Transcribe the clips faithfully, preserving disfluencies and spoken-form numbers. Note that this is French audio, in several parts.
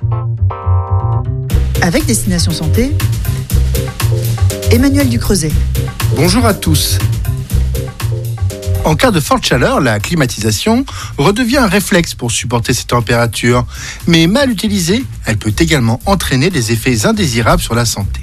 Avec Destination Santé, Emmanuel Ducreuset. Bonjour à tous. En cas de forte chaleur, la climatisation redevient un réflexe pour supporter ces températures. Mais mal utilisée, elle peut également entraîner des effets indésirables sur la santé.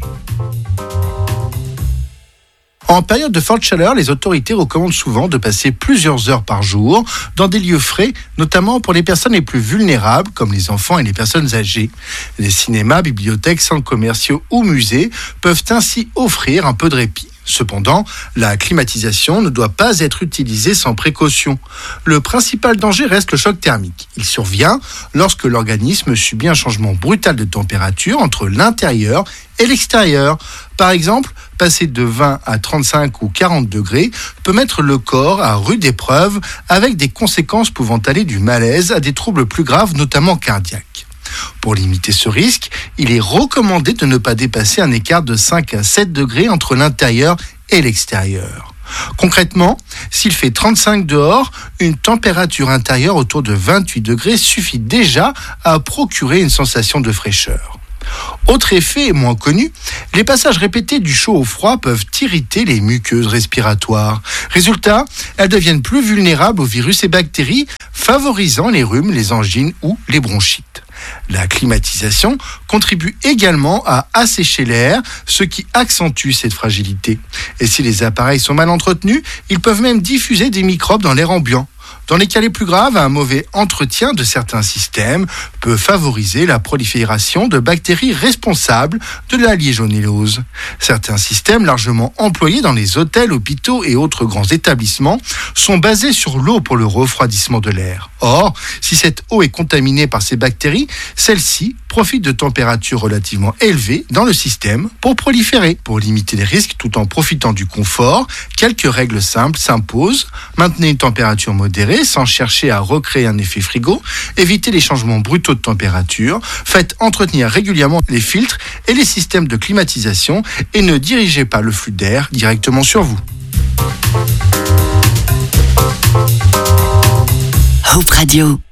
En période de forte chaleur, les autorités recommandent souvent de passer plusieurs heures par jour dans des lieux frais, notamment pour les personnes les plus vulnérables, comme les enfants et les personnes âgées. Les cinémas, bibliothèques, centres commerciaux ou musées peuvent ainsi offrir un peu de répit. Cependant, la climatisation ne doit pas être utilisée sans précaution. Le principal danger reste le choc thermique. Il survient lorsque l'organisme subit un changement brutal de température entre l'intérieur et l'extérieur. Par exemple, passer de vingt à trente-cinq ou quarante degrés peut mettre le corps à rude épreuve avec des conséquences pouvant aller du malaise à des troubles plus graves, notamment cardiaques. Pour limiter ce risque, il est recommandé de ne pas dépasser un écart de cinq à sept degrés entre l'intérieur et l'extérieur. Concrètement, s'il fait trente-cinq dehors, une température intérieure autour de vingt-huit degrés suffit déjà à procurer une sensation de fraîcheur. Autre effet moins connu, les passages répétés du chaud au froid peuvent irriter les muqueuses respiratoires. Résultat, elles deviennent plus vulnérables aux virus et bactéries, favorisant les rhumes, les angines ou les bronchites. La climatisation contribue également à assécher l'air, ce qui accentue cette fragilité. Et si les appareils sont mal entretenus, ils peuvent même diffuser des microbes dans l'air ambiant. Dans les cas les plus graves, un mauvais entretien de certains systèmes peut favoriser la prolifération de bactéries responsables de la liégionellose. Certains systèmes largement employés dans les hôtels, hôpitaux et autres grands établissements sont basés sur l'eau pour le refroidissement de l'air. Or, si cette eau est contaminée par ces bactéries, celles-ci profitent de températures relativement élevées dans le système pour proliférer. Pour limiter les risques tout en profitant du confort, quelques règles simples s'imposent. Maintenez une température modérée sans chercher à recréer un effet frigo. Évitez les changements brutaux de température. Faites entretenir régulièrement les filtres et les systèmes de climatisation et ne dirigez pas le flux d'air directement sur vous. Hope Radio.